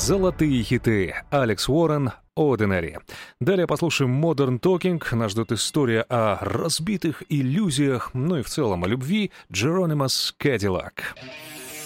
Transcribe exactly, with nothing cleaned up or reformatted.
Золотые хиты. Алекс Уоррен, Ordinary. Далее послушаем Modern Talking. Нас ждет история о разбитых иллюзиях, ну и в целом о любви. Jeronimus Cadillac.